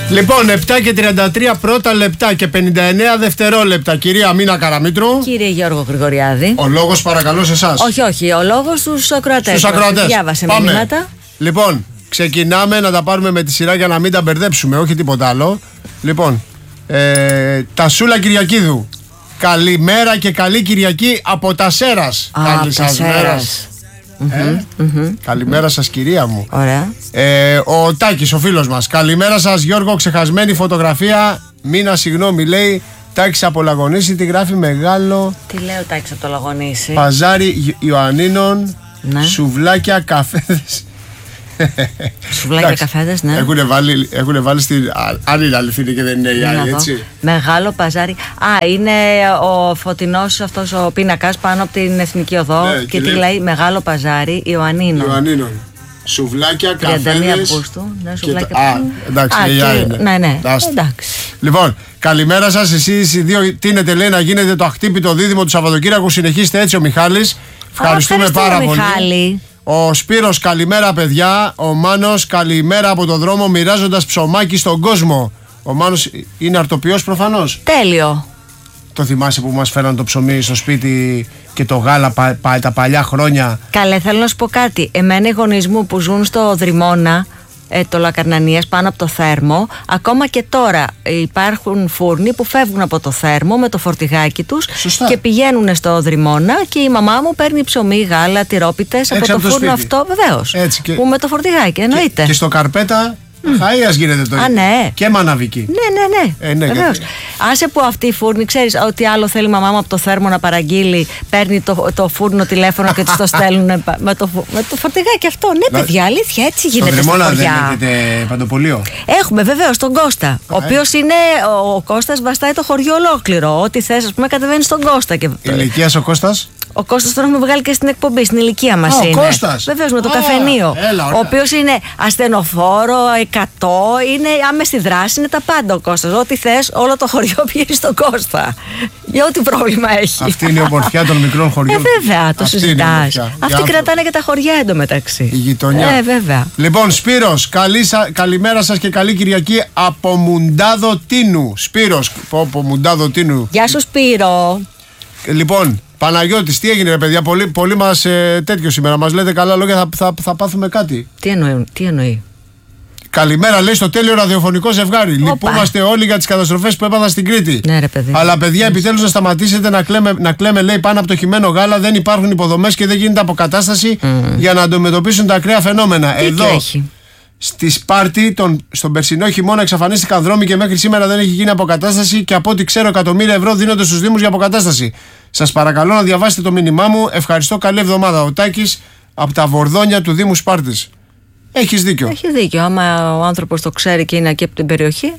Λοιπόν, 7 και 33 πρώτα λεπτά και 59 δευτερόλεπτα. Κυρία Μίνα Καραμήτρου. Κύριε Γιώργο Γρηγοριάδη. Ο λόγος παρακαλώ σε εσάς. Όχι, ο λόγος στους ακροατές. Στους ακροατές. Διάβασε μηνύματα. Λοιπόν, ξεκινάμε να τα πάρουμε με τη σειρά για να μην τα μπερδέψουμε, όχι τίποτα άλλο. Λοιπόν, Τασούλα Κυριακίδου. Καλημέρα και καλή Κυριακή από τα Σέρας. Καλή σας μέρα. Καλημέρα σας κυρία μου. Ωραία. Ο Τάκης ο φίλος μας. Καλημέρα σας Γιώργο, ξεχασμένη φωτογραφία. Μήνα συγγνώμη λέει. Τάκης από Λαγονίση, τη γράφει μεγάλο. Τι λέει ο Τάκης από το Λαγονίση? Παζάρι Ιωαννίνων. Ναι. Σουβλάκια, καφέδες. Σουβλάκια, καφέδες, ναι. Έχουν βάλει στην. Αν είναι αληθινή και δεν είναι η άλλη, έτσι. Μεγάλο παζάρι. Είναι ο φωτεινός αυτός ο πίνακας πάνω από την Εθνική Οδό. Ναι, και τι λέει? Μεγάλο παζάρι Ιωαννίνων. Σουβλάκια, 31 καφέδες. Αυγούστου. Ναι, σουβλάκια. Εντάξει, ναι. Εντάξει. Λοιπόν, καλημέρα σας. Εσείς οι δύο τίνετε λέει να γίνετε το αχτύπητο δίδυμο του Σαββατοκύριακου. Συνεχίστε έτσι ο Μιχάλης. Ευχαριστούμε πάρα πολύ. Μιχάλη. Ο Σπύρος, καλημέρα παιδιά. Ο Μάνος, καλημέρα από το δρόμο μοιράζοντας ψωμάκι στον κόσμο. Ο Μάνος είναι αρτοποιός προφανώς. Τέλειο. Το θυμάσαι που μας φέραν το ψωμί στο σπίτι και το γάλα τα παλιά χρόνια? Καλέ, θέλω να σου πω κάτι. Εμένα οι γονείς μου που ζουν στο Δρυμώνα, το Λακαρνανίας πάνω από το Θέρμο, ακόμα και τώρα υπάρχουν φούρνοι που φεύγουν από το Θέρμο με το φορτηγάκι τους. Σωστά. Και πηγαίνουν στο Δρυμώνα και η μαμά μου παίρνει ψωμί, γάλα, τυρόπιτες από το φούρνο αυτό, βεβαίως. Που με το φορτηγάκι, εννοείται. Και στο Καρπέτα Χαΐας γίνεται το ίδιο. Ναι. Και μαναβική. Ναι. Βεβαίως. Άσε που αυτή η φούρνη, ξέρεις ότι άλλο θέλει η μαμά μου από το Θέρμο να παραγγείλει, παίρνει το φούρνο τηλέφωνο και της το στέλνουν με το φορτηγάκι αυτό. Ναι, παιδιά, αλήθεια, έτσι γίνεται στα χωριά. Δεν έχετε παντοπολείο? Έχουμε βεβαίως τον Κώστα, ο οποίος είναι, ο Κώστας βαστάει το χωριό ολόκληρο. Ό,τι θες, ας πούμε, κατεβαίνει στον Κώστα. Ηλικίας ο Κώστας? Ο Κώστας τον έχουμε βγάλει και στην εκπομπή, στην ηλικία μας είναι. Ο Κώστας. Βεβαίως, με το καφενείο. Ο οποίος είναι ασθενοφόρο, 100, είναι άμεση δράση, είναι τα πάντα ο Κώστας. Ό,τι θες, όλο το χωριό πηγαίνει στον Κώστα. Για ό,τι πρόβλημα έχει. Αυτή είναι η ομορφιά των μικρών χωριών. Βέβαια, το συζητάς. Αυτοί κρατάνε και τα χωριά εντωμεταξύ. Η γειτονιά. Βέβαια. Λοιπόν, Σπύρος, καλημέρα σας και καλή Κυριακή από Μουντάδο Τίνου. Σπύρος, από Μουντάδο Τίνου. Γεια σου, Σπύρο. Λοιπόν, Παναγιώτης, τι έγινε ρε παιδιά, πολύ μας τέτοιο σήμερα, μας λέτε καλά λόγια, θα πάθουμε κάτι. Τι εννοεί? Καλημέρα, λέει, στο τέλειο ραδιοφωνικό ζευγάρι. Λυπούμαστε όλοι για τις καταστροφές που έπαθαν στην Κρήτη. Ναι, ρε παιδί. Αλλά παιδιά, επιτέλους να σταματήσετε να κλαίμε, λέει, πάνω από το χυμένο γάλα. Δεν υπάρχουν υποδομές και δεν γίνεται αποκατάσταση για να αντιμετωπίσουν τα ακραία φαινόμενα. Εδώ, στη Σπάρτη, στον περσινό χειμώνα εξαφανίστηκαν δρόμοι και μέχρι σήμερα δεν έχει γίνει αποκατάσταση. Και από ό,τι ξέρω, εκατομμύρια ευρώ δίνονται στους Δήμους για αποκατάσταση. Σας παρακαλώ να διαβάσετε το μήνυμά μου. Ευχαριστώ, καλή εβδομάδα. Ο Τάκης από τα Βορδόνια του Δήμου Σπάρτης. Έχεις δίκιο. Έχει δίκιο. Άμα ο άνθρωπος το ξέρει και είναι εκεί από την περιοχή.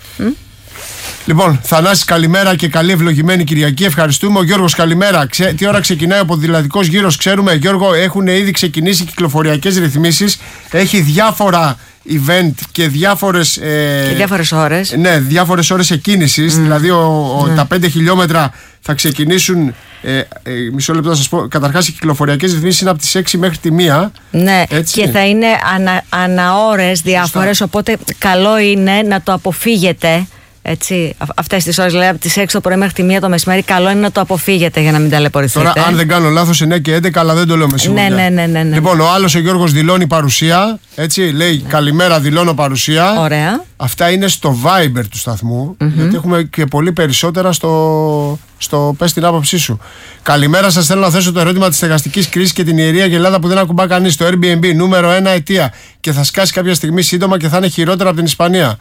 Λοιπόν, Θανάσης, καλημέρα και καλή ευλογημένη Κυριακή. Ευχαριστούμε. Ο Γιώργος, καλημέρα. Τι ώρα ξεκινάει ο ποδηλατικός γύρος? Ξέρουμε, Γιώργο, έχουν ήδη ξεκινήσει κυκλοφοριακές ρυθμίσεις. Έχει διάφορα event και διάφορες ώρες. Ναι, διάφορες ώρες εκκίνησης. Δηλαδή, τα 5 χιλιόμετρα θα ξεκινήσουν. Μισό λεπτό να σας πω. Καταρχάς, οι κυκλοφοριακές ρυθμίσεις είναι από τις 6 μέχρι τη 1. Ναι, έτσι. Και θα είναι αναώρες διάφορες. Οπότε, καλό είναι να το αποφύγετε. Έτσι, αυτές τις ώρες, δηλαδή από τις 6 το πρωί μέχρι τη 1 το μεσημέρι, καλό είναι να το αποφύγετε για να μην ταλαιπωρηθείτε. Τώρα, αν δεν κάνω λάθος, 9 και 11, αλλά δεν το λέω με σιγουριά. Ναι. Λοιπόν, ο άλλος, ο Γιώργος, δηλώνει παρουσία. Έτσι, λέει καλημέρα, δηλώνω παρουσία. Ωραία. Αυτά είναι στο Viber του σταθμού, γιατί έχουμε και πολύ περισσότερα στο πες την άποψή σου. Καλημέρα σας, θέλω να θέσω το ερώτημα της στεγαστικής κρίσης και την Ιερή Αγελάδα που δεν ακουμπά κανείς. Το Airbnb, νούμερο 1 αιτία. Και θα σκάσει κάποια στιγμή σύντομα και θα είναι χειρότερα από την Ισπανία.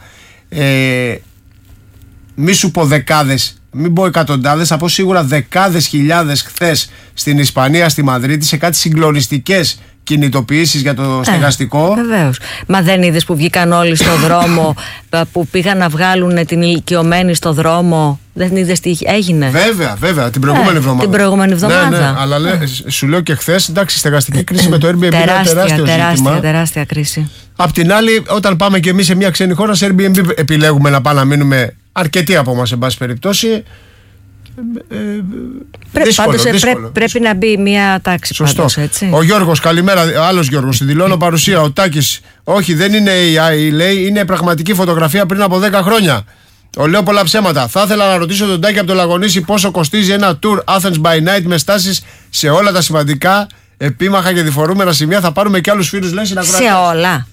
Μη σου πω δεκάδες, μην πω εκατοντάδες, θα πω σίγουρα δεκάδες χιλιάδες χθες στην Ισπανία, στη Μαδρίτη, σε κάτι συγκλονιστικές κινητοποιήσεις για το στεγαστικό. Βεβαίως. Μα δεν είδες που βγήκαν όλοι στο δρόμο, που πήγαν να βγάλουν την ηλικιωμένη στο δρόμο? Δεν είδες τι έγινε? Βέβαια, την προηγούμενη εβδομάδα. Την προηγούμενη εβδομάδα. Ναι, αλλά σου λέω και χθες, εντάξει, στεγαστική κρίση με το Airbnb είναι τεράστια κρίση. Απ' την άλλη, όταν πάμε και εμείς σε μια ξένη χώρα, σε Airbnb επιλέγουμε να πάμε να μείνουμε αρκετοί από εμάς, εν πάση περιπτώσει. Πρέπει να μπει μια τάξη. Σωστό. Πάντως, έτσι. Ο Γιώργος, καλημέρα. Άλλος Γιώργος, δηλώνω παρουσία. Ο Τάκης, όχι, δεν είναι AI, λέει, είναι πραγματική φωτογραφία πριν από 10 χρόνια. Λέω πολλά ψέματα. Θα ήθελα να ρωτήσω τον Τάκη από το Λαγονίσι πόσο κοστίζει ένα tour Athens by night με στάσεις σε όλα τα σημαντικά, επίμαχα και διφορούμενα σημεία. Θα πάρουμε και άλλους φίλους, λένε, να σε όλα.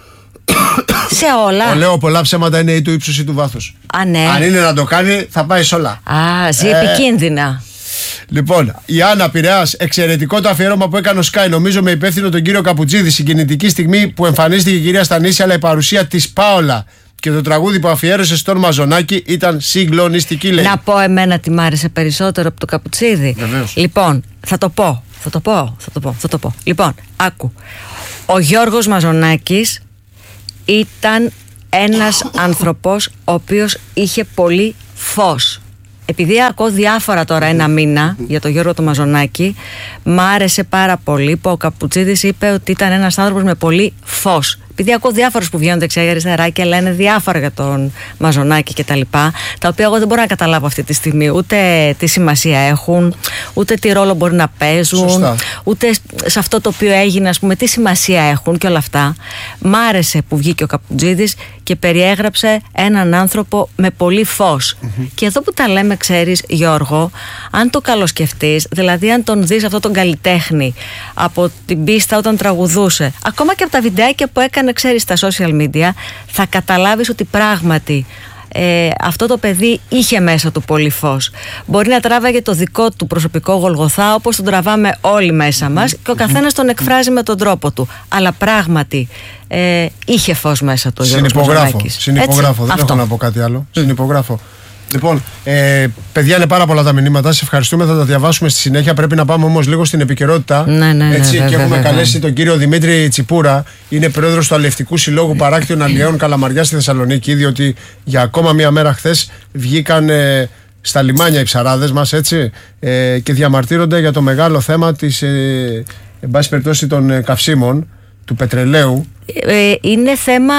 Σε όλα. Λέω πολλά ψέματα είναι ή του ύψους ή του βάθους. Ναι. Αν είναι να το κάνει, θα πάει σε όλα. Ζει επικίνδυνα. Λοιπόν, η Άννα Πειραιάς, εξαιρετικό το αφιέρωμα που έκανε ο Sky, νομίζω με υπεύθυνο τον κύριο Καπουτζίδη. Συγκινητική στιγμή που εμφανίστηκε η κυρία Στανίση, αλλά η παρουσία της Πάολα και το τραγούδι που αφιέρωσε στον Μαζονάκη ήταν συγκλονιστική, λέει. Να πω εμένα τι μ' άρεσε περισσότερο από το Καπουτζίδη. Βεβαίως. Λοιπόν, θα το πω. Λοιπόν, άκου. Ο Γιώργος Μαζονάκης ήταν ένας άνθρωπος ο οποίος είχε πολύ φως. Επειδή ακούω διάφορα τώρα ένα μήνα για τον Γιώργο το Μαζονάκη, μ' άρεσε πάρα πολύ που ο Καπουτζίδης είπε ότι ήταν ένας άνθρωπος με πολύ φως. Επειδή ακούω διάφορους που βγαίνουν δεξιά και αριστερά και λένε διάφορα για τον Μαζονάκη κτλ. Τα οποία εγώ δεν μπορώ να καταλάβω αυτή τη στιγμή ούτε τι σημασία έχουν, ούτε τι ρόλο μπορεί να παίζουν, σωστά, ούτε σε αυτό το οποίο έγινε, ας πούμε, τι σημασία έχουν και όλα αυτά. Μ' άρεσε που βγήκε ο Καπουτζίδης και περιέγραψε έναν άνθρωπο με πολύ φως. Και εδώ που τα λέμε, ξέρεις, Γιώργο, αν το καλοσκεφτείς, δηλαδή αν τον δεις αυτό τον καλλιτέχνη από την πίστα όταν τραγουδούσε, ακόμα και από τα βιντεάκια που έκανε, ξέρεις, στα social media, θα καταλάβεις ότι πράγματι αυτό το παιδί είχε μέσα του πολύ φως. Μπορεί να τράβαγε το δικό του προσωπικό Γολγοθά, όπως τον τραβάμε όλοι μέσα μας, και ο καθένας τον εκφράζει με τον τρόπο του. Αλλά πράγματι είχε φως μέσα του ο Γιώργος Μαζονάκης. Συνυπογράφω, δεν έχω να πω κάτι άλλο. Συνυπογράφω. Λοιπόν, παιδιά, είναι πάρα πολλά τα μηνύματα. Σας ευχαριστούμε, θα τα διαβάσουμε στη συνέχεια. Πρέπει να πάμε όμως λίγο στην επικαιρότητα. Έτσι, και έχουμε καλέσει τον κύριο Δημήτρη Τσιπούρα. Είναι πρόεδρος του Αλλιευτικού Συλλόγου Παράκτιων Αλλιέων Καλαμαριά στη Θεσσαλονίκη. Διότι για ακόμα μία μέρα χθες βγήκαν στα λιμάνια οι ψαράδες μας, έτσι, και διαμαρτύρονται για το μεγάλο θέμα της, εν πάση περιπτώσει, των καυσίμων, του πετρελαίου. Είναι θέμα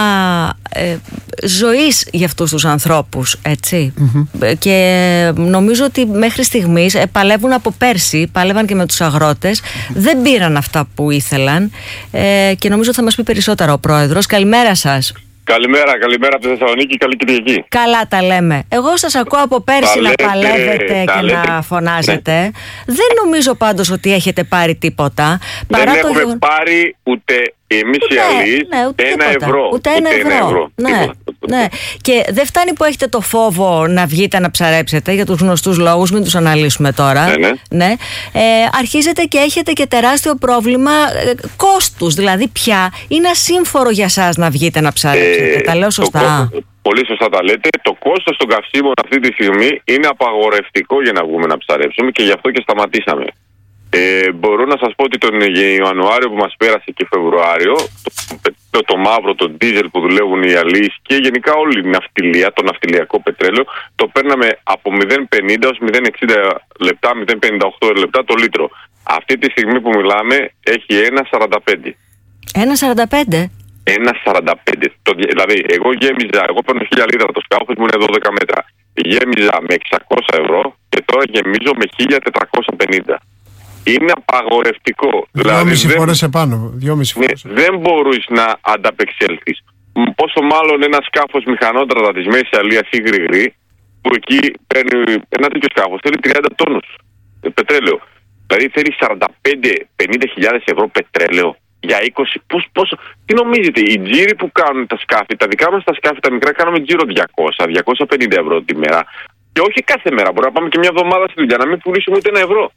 ζωής για αυτούς τους ανθρώπους, έτσι. Και νομίζω ότι μέχρι στιγμής παλεύουν από πέρσι, παλεύαν και με τους αγρότες, δεν πήραν αυτά που ήθελαν, και νομίζω ότι θα μας πει περισσότερα ο πρόεδρος. Καλημέρα σας. Καλημέρα από τη Θεσσαλονίκη, καλή Κυριακή. Καλά τα λέμε. Εγώ σας ακούω από πέρσι να παλεύετε και να φωνάζετε. Ναι. Δεν νομίζω πάντως ότι έχετε πάρει τίποτα. Δεν έχουμε πάρει ούτε εμείς οι αλληλείς ένα ευρώ. Ούτε ένα ευρώ. Ναι. Και δεν φτάνει που έχετε το φόβο να βγείτε να ψαρέψετε για τους γνωστούς λόγους, μην τους αναλύσουμε τώρα. Ναι. Αρχίζετε και έχετε και τεράστιο πρόβλημα κόστους. Δηλαδή πια είναι ασύμφορο για σας να βγείτε να ψαρέψετε. Τα λέω σωστά. Πολύ σωστά τα λέτε. Το κόστος των καυσίμων αυτή τη στιγμή είναι απαγορευτικό για να βγούμε να ψαρέψουμε και γι' αυτό και σταματήσαμε. Μπορώ να σας πω ότι τον Ιανουάριο που μας πέρασε και Φεβρουάριο, το μαύρο, το ντίζελ που δουλεύουν οι αλλοίς και γενικά όλη η ναυτιλία, το ναυτιλιακό πετρέλαιο, το παίρναμε από 0,50 ως 0,60 λεπτά, 0,58 λεπτά το λίτρο. Αυτή τη στιγμή που μιλάμε έχει 1,45. 1,45? 1,45. Δηλαδή, εγώ παίρνω 1000 λίτρα, το σκάφος μου είναι 12 μέτρα. Γέμιζα με 600 ευρώ και τώρα γεμίζω με 1450. Είναι απαγορευτικό. 2,5 φορές επάνω. 2,5 φορές. Δεν μπορείς να ανταπεξέλθεις. Πόσο μάλλον ένα σκάφος μηχανότρατα της Μέσης Αλίας ή Γρηγρή, που εκεί παίρνει ένα τέτοιο σκάφος, θέλει 30 τόνους πετρέλαιο. Δηλαδή θέλει 45-50 χιλιάδες ευρώ πετρέλαιο για 20. Πόσο. Τι νομίζετε, οι τζίροι που κάνουν τα σκάφη, τα δικά μας τα σκάφη, τα μικρά, κάνουμε τζίρο 200-250 ευρώ τη μέρα. Και όχι κάθε μέρα. Μπορεί να πάμε και μια εβδομάδα στη δουλειά να μην πουλήσουμε ούτε ένα ευρώ.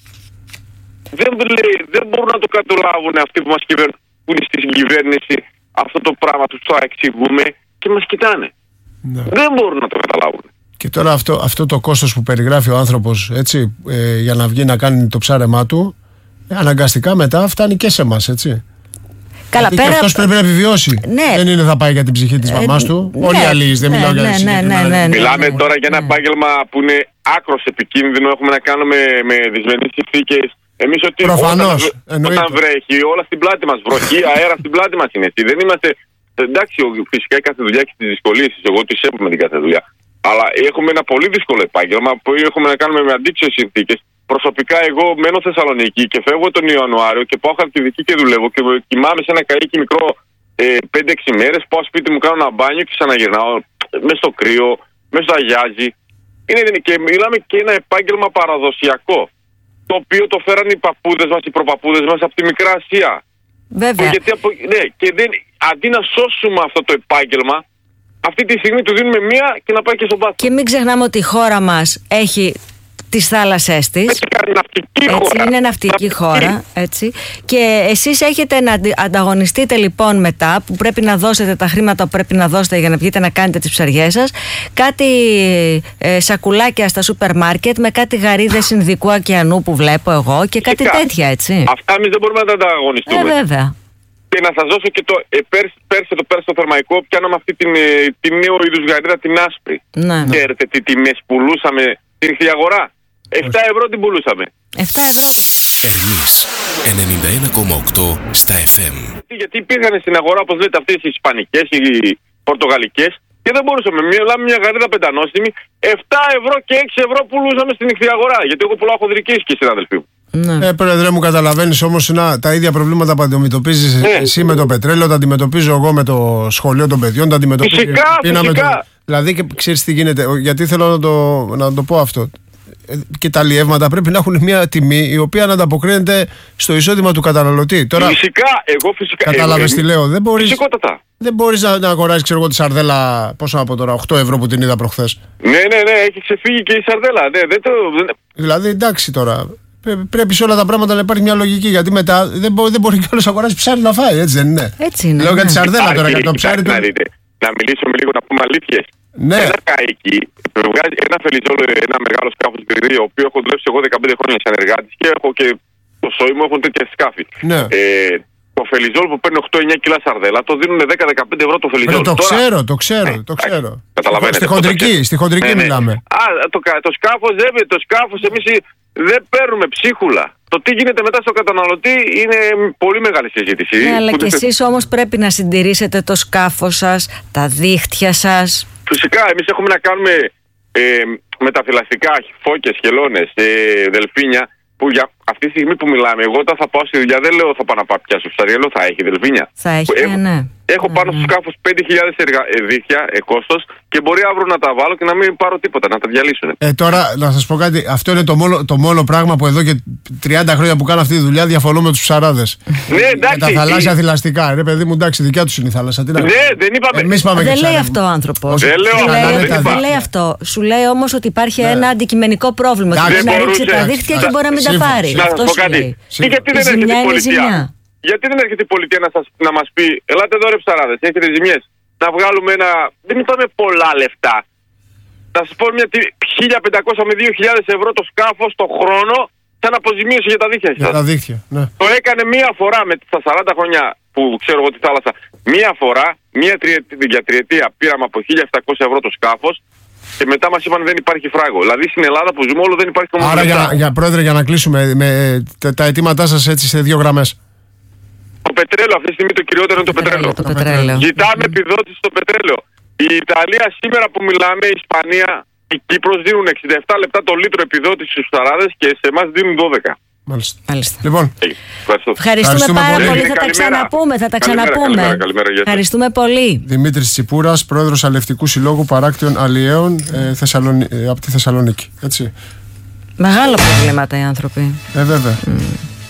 Δεν μπορούν να το καταλάβουν αυτοί που μας κυβερνούν, που είναι στην κυβέρνηση, αυτό το πράγμα τους το εξηγούμε και μας κοιτάνε. Ναι. Δεν μπορούν να το καταλάβουν. Και τώρα αυτό το κόστος που περιγράφει ο άνθρωπος, έτσι, για να βγει να κάνει το ψάρεμά του, αναγκαστικά μετά φτάνει και σε εμάς, έτσι. Καλά, και αυτός πρέπει να επιβιώσει. Ναι. Δεν είναι θα πάει για την ψυχή της μαμάς του. Όλοι οι αλλοίς, δεν μιλάω για συγκεκριμένα. Μιλάμε τώρα για ένα επάγγελμα που είναι άκρως επικίνδυνο. Έχουμε να κάνουμε με δυσμενείς συνθήκες. Εμείς προφανώς, όταν βρέχει, όλα στην πλάτη μας. Βροχή, αέρα στην πλάτη μας είναι. Δεν είμαστε. Εντάξει, φυσικά η κάθε δουλειά και τις δυσκολίες. Εγώ τις έχω με την κάθε δουλειά. Αλλά έχουμε ένα πολύ δύσκολο επάγγελμα που έχουμε να κάνουμε με αντίξωες συνθήκες. Προσωπικά, εγώ μένω Θεσσαλονίκη και φεύγω τον Ιανουάριο και πάω Χαλκιδική και δουλεύω και κοιμάμαι σε ένα καΐκι μικρό 5-6 μέρες. Πάω σπίτι μου, κάνω ένα μπάνιο και ξαναγυρνάω μέσα στο κρύο, μέσα στο αγιάζι. Και μιλάμε και ένα επάγγελμα παραδοσιακό. Το οποίο το φέραν οι παππούδες μας, οι προπαππούδες μας από τη Μικρά Ασία. Βέβαια. Και αντί να σώσουμε αυτό το επάγγελμα, αυτή τη στιγμή του δίνουμε μία και να πάει και στον πάτο. Και μην ξεχνάμε ότι η χώρα μας έχει τις θάλασσές της. Είναι ναυτική χώρα. Έτσι. Και εσείς έχετε να ανταγωνιστείτε λοιπόν μετά, που πρέπει να δώσετε τα χρήματα που πρέπει να δώσετε για να βγείτε να κάνετε τις ψαριές σας, κάτι σακουλάκια στα σούπερ μάρκετ με κάτι γαρίδες Ινδικού ωκεανού που βλέπω εγώ και κάτι τέτοια, έτσι. Αυτά εμείς δεν μπορούμε να τα ανταγωνιστούμε. Βέβαια. Και να σας δώσω και πέρσι στο Θερμαϊκό πιάναμε αυτή την νέο είδους γαρίδα, την άσπρη. Ναι. Ξέρετε τι τιμές πουλούσαμε στην αγορά? 7 ευρώ την πουλούσαμε. 7 ευρώ. Ερμής 91,8 στα FM. Γιατί υπήρχαν στην αγορά, όπως λέτε, αυτές οι ισπανικές, οι πορτογαλικές και δεν μπορούσαμε. Μιλάμε μια γαρίδα πεντανόστιμη, 7 ευρώ και 6 ευρώ πουλούσαμε στην αγορά. Γιατί εγώ πουλάω χονδρικής και συναδελφοί μου. Ναι. Πρόεδρε μου, καταλαβαίνεις όμως τα ίδια προβλήματα που αντιμετωπίζεις εσύ με το πετρέλαιο, τα αντιμετωπίζω εγώ με το σχολείο των παιδιών, τα αντιμετωπίζω. Φυσικά. Δηλαδή, και ξέρεις τι γίνεται, γιατί θέλω να το πω αυτό. Και τα αλλιεύματα πρέπει να έχουν μια τιμή η οποία να ανταποκρίνεται στο εισόδημα του καταναλωτή. Τώρα, φυσικά. Κατάλαβες τι λέω? Δεν μπορείς να αγοράσεις, ξέρω εγώ, τη σαρδέλα, πόσο από τώρα, 8 ευρώ που την είδα προχθές. Ναι, έχει ξεφύγει και η σαρδέλα. Δηλαδή, εντάξει τώρα. Πρέπει σε όλα τα πράγματα να υπάρχει μια λογική. Γιατί μετά δεν μπορεί κιόλας να αγοράσει ψάρι να φάει, έτσι δεν είναι? Έτσι είναι. Λέω για τη σαρδέλα τώρα, για το ψάρι του. Να μιλήσουμε λίγο, να πούμε αλήθειες. Ναι. Ένα καΐκι βγάζει ένα φελιζόλο, ένα μεγάλο σκάφος γκρι, ο οποίο έχω δουλέψει εγώ 15 χρόνια σαν εργάτης και έχω και το σόι μου έχουν τέτοια σκάφη. Ναι. Το φελιζόλ που παίρνει 8-9 κιλά σαρδέλα το δίνουν 10-15 ευρώ το φελιζόλ. Το ξέρω. Καταλαβαίνετε. Στη χοντρική μιλάμε. Το σκάφος εμείς δεν παίρνουμε ψίχουλα. Το τι γίνεται μετά στο καταναλωτή είναι πολύ μεγάλη συζήτηση. Ναι, αλλά και εσείς όμως πρέπει να συντηρήσετε το σκάφος σας, τα δίχτυα σας. Φυσικά, εμείς έχουμε να κάνουμε με τα θηλαστικά, φώκες, χελώνες, δελφίνια, που για αυτή τη στιγμή που μιλάμε, εγώ όταν θα πάω στη δουλειά δεν λέω θα πάω να πάω πιάσω ψάρια, λέω θα έχει δελφίνια. Θα έχει, ναι. Έχω πάνω στο σκάφος 5.000 δίχτυα κόστος και μπορεί αύριο να τα βάλω και να μην πάρω τίποτα, να τα διαλύσουν. Τώρα να σας πω κάτι, αυτό είναι το μόνο πράγμα που εδώ και 30 χρόνια που κάνω αυτή τη δουλειά διαφωνώ με τους ψαράδες. Ναι, εντάξει. Τα θαλάσσια θηλαστικά, ρε παιδί μου, εντάξει, δικιά τους είναι η θάλασσα. Ναι, δεν είπαμε. Εμείς πάμε δεν και λέει αυτό ο άνθρωπος. Δεν λέει αυτό. Σου λέει όμως ότι υπάρχει ένα αντικειμενικό πρόβλημα. Μπορεί να ρίξει τα δίχτυα και μπορεί να μην τα πάρει. Να σας πω κάτι. Γιατί δεν έρχεται η πολιτεία? Γιατί δεν έρχεται η πολιτεία να μας πει, ελάτε εδώ ρε ψαράδες, έχετε ζημιές, να βγάλουμε δεν είπαμε πολλά λεφτά. Να σας πω 1.500 με 2.000 ευρώ το σκάφος το χρόνο σαν αποζημίωση για τα δίχτυα σας. Για τα δίχτυα, ναι. Το έκανε μία φορά στα 40 χρόνια που ξέρω εγώ τη θάλασσα. Μία φορά, για τριετία πήραμε από 1.700 ευρώ το σκάφος και μετά μας είπαν δεν υπάρχει φράγκο. Δηλαδή στην Ελλάδα που ζούμε όλο δεν υπάρχει κομμάτι. Άρα πρόεδρε, για να κλείσουμε με τα αιτήματά σας έτσι σε 2 γραμμές. Το πετρέλαιο, αυτή τη στιγμή το κυριότερο είναι το πετρέλαιο. Ζητάμε επιδότηση στο πετρέλαιο. Η Ιταλία σήμερα που μιλάμε, η Ισπανία, η Κύπρος δίνουν 67 λεπτά το λίτρο επιδότηση στους ψαράδες και σε εμάς δίνουν 12. Μάλιστα. Λοιπόν, ευχαριστούμε πάρα πολύ. Θα τα ξαναπούμε. Καλημέρα, ευχαριστούμε πολύ. Δημήτρης Τσιπούρας, πρόεδρος Αλευτικού Συλλόγου Παράκτιων Αλλιέων από τη Θεσσαλονίκη. Έτσι. Μεγάλα προβλήματα οι άνθρωποι. Βέβαια.